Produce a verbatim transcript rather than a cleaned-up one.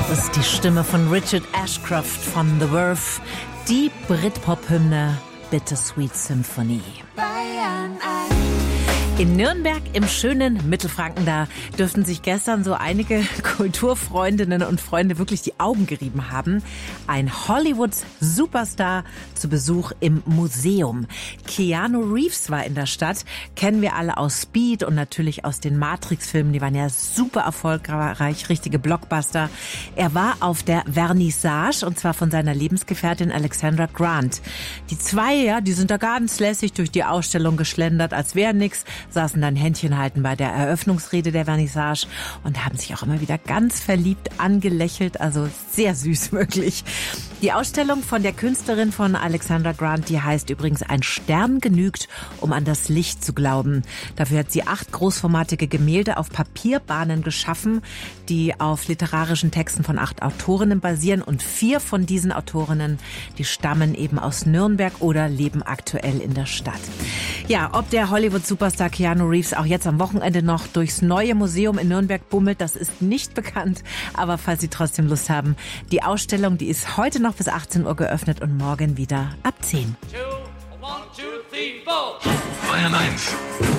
Das ist die Stimme von Richard Ashcroft von The Verve, die Britpop-Hymne Bittersweet Symphony. In Nürnberg im schönen Mittelfranken, da dürften sich gestern so einige Kulturfreundinnen und Freunde wirklich die Augen gerieben haben. Ein Hollywood-Superstar zu Besuch im Museum. Keanu Reeves war in der Stadt, kennen wir alle aus Speed und natürlich aus den Matrix-Filmen. Die waren ja super erfolgreich, richtige Blockbuster. Er war auf der Vernissage und zwar von seiner Lebensgefährtin Alexandra Grant. Die zwei, ja, die sind da ganz lässig durch die Ausstellung geschlendert, als wäre nix. Saßen dann Händchen halten bei der Eröffnungsrede der Vernissage und haben sich auch immer wieder ganz verliebt angelächelt. Also sehr süß, wirklich. Die Ausstellung von der Künstlerin von Alexandra Grant, die heißt übrigens Ein Stern genügt, um an das Licht zu glauben. Dafür hat sie acht großformatige Gemälde auf Papierbahnen geschaffen, die auf literarischen Texten von acht Autorinnen basieren. Und vier von diesen Autorinnen, die stammen eben aus Nürnberg oder leben aktuell in der Stadt. Ja, ob der Hollywood-Superstar Keanu Reeves auch jetzt am Wochenende noch durchs neue Museum in Nürnberg bummelt, das ist nicht bekannt. Aber falls Sie trotzdem Lust haben, die Ausstellung, die ist heute noch bis achtzehn Uhr geöffnet und morgen wieder ab zehn. Two, one, two, three, four. Bayern eins.